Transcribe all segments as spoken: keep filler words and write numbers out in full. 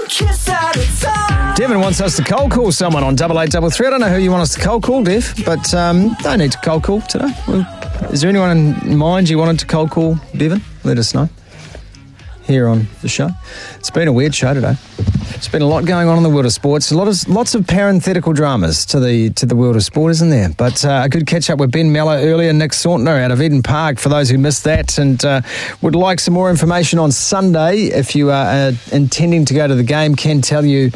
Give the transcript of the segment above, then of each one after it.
kiss at a time. Devin wants us to cold call someone on double eight double three. I don't know who you want us to cold call, Dev, but um, don't need to cold call today. Well, is there anyone in mind you wanted to cold call, Devin? Let us know here on the show. It's been a weird show today. There's been a lot going on in the world of sports. A lot of lots of parenthetical dramas to the to the world of sport, isn't there? But uh, I could catch up with Ben Mello earlier, Nick Sautner out of Eden Park, for those who missed that, and uh, would like some more information on Sunday. If you are uh, intending to go to the game, can tell you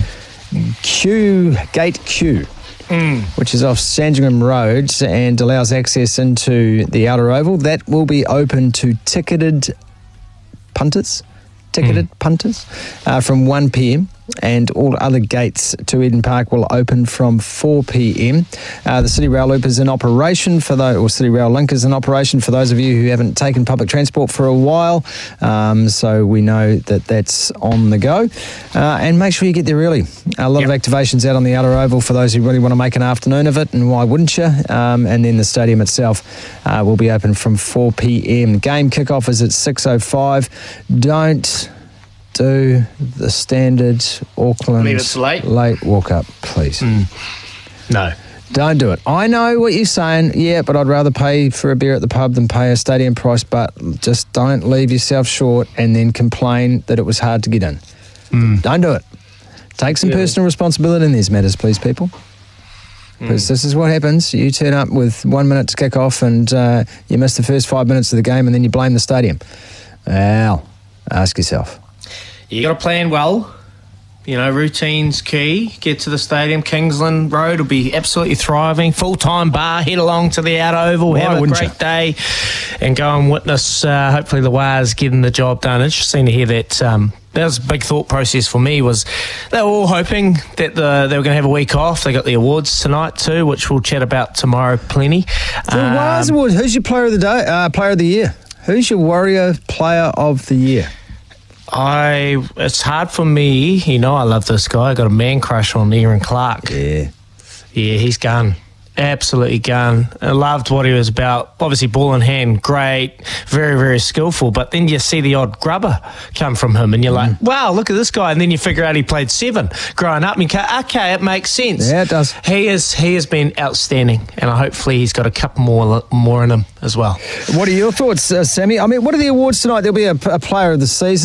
Q Gate Q. Mm. Which is off Sandringham Road and allows access into the outer oval. That will be open to ticketed punters, ticketed mm. punters uh, from one p.m. and all other gates to Eden Park will open from four p.m. Uh, the City Rail Loop is in operation for those, or City Rail Link is in operation for those of you who haven't taken public transport for a while. Um, so we know that that's on the go. Uh, and make sure you get there early. A lot yep. of activations out on the outer oval for those who really want to make an afternoon of it, and why wouldn't you? Um, and then the stadium itself uh, will be open from four p.m. Game kickoff is at six oh five. Don't do the standard Auckland Leave it late. late walk up, please. Mm. No. Don't do it. I know what you're saying, yeah, but I'd rather pay for a beer at the pub than pay a stadium price, but just don't leave yourself short and then complain that it was hard to get in. Mm. Don't do it. Take some yeah. personal responsibility in these matters, please, people. Because mm. this is what happens. You turn up with one minute to kick off and uh, you miss the first five minutes of the game and then you blame the stadium. Well, ask yourself. You got to plan well. You know, routine's key. Get to the stadium. Kingsland Road will be absolutely thriving. Full-time bar. Head along to the outer oval. Why have a great you? day. And go and witness, uh, hopefully, the Wars getting the job done. Interesting to hear that. Um, that was a big thought process for me. Was they were all hoping that the, they were going to have a week off. They got the awards tonight too, which we'll chat about tomorrow plenty. The um, Wars Awards. Who's your player of the day? Uh, player of the year? Who's your Warrior player of the year? I it's hard for me, you know I love this guy. I got a man crush on Aaron Clark. Yeah. Yeah, he's gone. Absolutely gone. I loved what he was about. Obviously ball in hand, great, very, very skillful, but then you see the odd grubber come from him and you're like, mm. wow, look at this guy, and then you figure out he played seven growing up and you go, okay, it makes sense. Yeah, it does. He is he has been outstanding, and hopefully he's got a couple more more in him as well. What are your thoughts, uh, Sammy? I mean, what are the awards tonight? There'll be a, a player of the season.